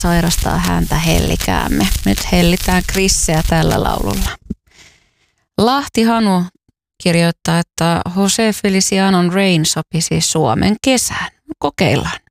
sairastaa häntä hellikäämme. Nyt hellitään Chrisseä tällä laululla. Lahti Hanu kirjoittaa, että Jose Felicianon Rain sopisi Suomen kesään. Kokeillaan.